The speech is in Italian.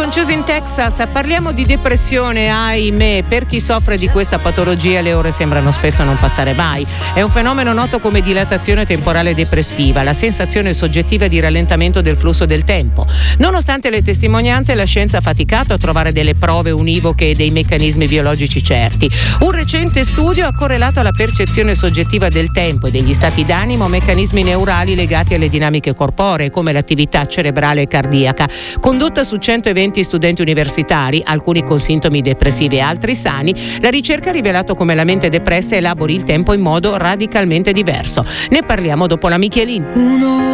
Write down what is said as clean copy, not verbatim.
con Choosing Texas parliamo di depressione, ahimè. Per chi soffre di questa patologia le ore sembrano spesso non passare mai. È un fenomeno noto come dilatazione temporale depressiva, la sensazione soggettiva di rallentamento del flusso del tempo. Nonostante le testimonianze, la scienza ha faticato a trovare delle prove univoche e dei meccanismi biologici certi. Un recente studio ha correlato alla percezione soggettiva del tempo e degli stati d'animo meccanismi neurali legati alle dinamiche corporee, come l'attività cerebrale e cardiaca. Condotta su 120 studenti universitari, alcuni con sintomi depressivi e altri sani, la ricerca ha rivelato come la mente depressa elabori il tempo in modo radicalmente diverso. Ne parliamo dopo la Michelin.